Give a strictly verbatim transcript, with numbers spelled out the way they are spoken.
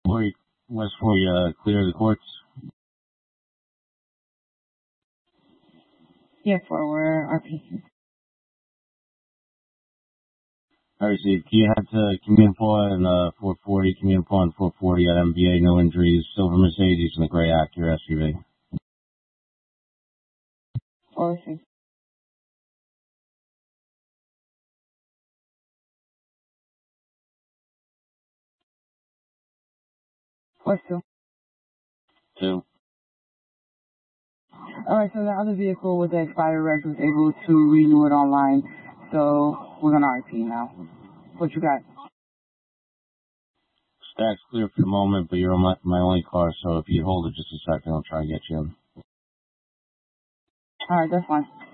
Wait, West for you, uh, clear the courts. Yeah, for we're R P. I received. You had to Communipaw and uh, four forty, Communipaw and four forty at M B A, no injuries. Silver Mercedes and the gray Acura S U V. Or six. What's two? Two. Alright, so the other vehicle with the expired reg was able to renew it online, so we're gonna R P now. What you got? Stack's clear for the moment, but you're on my, my only car, so if you hold it just a second, I'll try and get you in. Alright, that's fine.